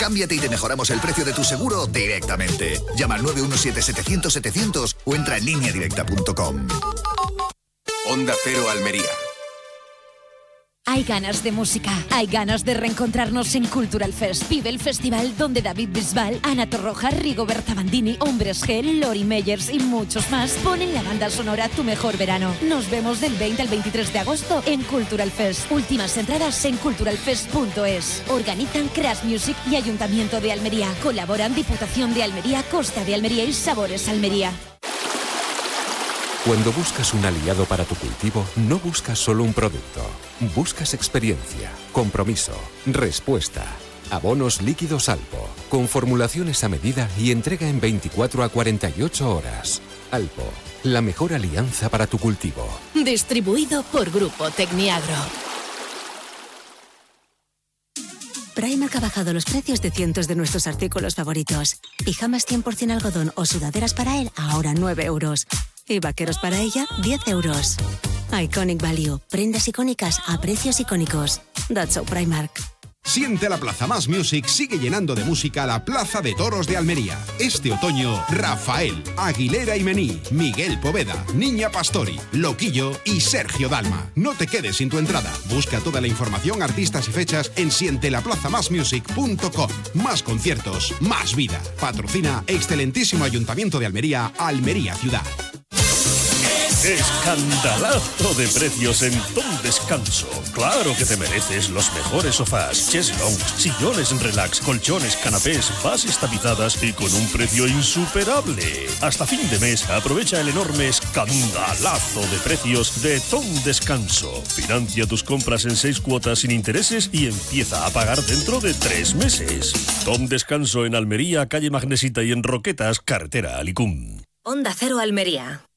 Cámbiate y te mejoramos el precio de tu seguro directamente. Llama al 917-700-700 o entra en lineadirecta.com. Onda Cero Almería. Hay ganas de música, hay ganas de reencontrarnos en Cultural Fest. Vive el festival donde David Bisbal, Ana Torroja, Rigoberta Bandini, Hombres G, Lori Meyers y muchos más ponen la banda sonora Tu Mejor Verano. Nos vemos del 20 al 23 de agosto en Cultural Fest. Últimas entradas en culturalfest.es. Organizan Crash Music y Ayuntamiento de Almería. Colaboran Diputación de Almería, Costa de Almería y Sabores Almería. Cuando buscas un aliado para tu cultivo, no buscas solo un producto. Buscas experiencia, compromiso, respuesta. Abonos líquidos Alpo, con formulaciones a medida y entrega en 24 a 48 horas. Alpo, la mejor alianza para tu cultivo. Distribuido por Grupo Tecniagro. Primark ha bajado los precios de cientos de nuestros artículos favoritos. Pijamas 100% algodón o sudaderas para él, ahora 9 euros. Y vaqueros para ella, 10 euros. Iconic Value. Prendas icónicas a precios icónicos. That's so Primark. Siente la Plaza Más Music sigue llenando de música la Plaza de Toros de Almería. Este otoño, Rafael, Aguilera y Mení, Miguel Poveda, Niña Pastori, Loquillo y Sergio Dalma. No te quedes sin tu entrada. Busca toda la información, artistas y fechas en sientelaplazamasmusic.com. Más conciertos, más vida. Patrocina excelentísimo Ayuntamiento de Almería, Almería Ciudad. Escandalazo de precios en Tom Descanso. Claro que te mereces los mejores sofás, cheslongs, sillones relax, colchones, canapés, bases tapizadas y con un precio insuperable. Hasta fin de mes aprovecha el enorme escandalazo de precios de Tom Descanso. Financia tus compras en 6 cuotas sin intereses y empieza a pagar dentro de 3 meses. Tom Descanso en Almería, calle Magnesita y en Roquetas, carretera Alicum. Onda Cero Almería.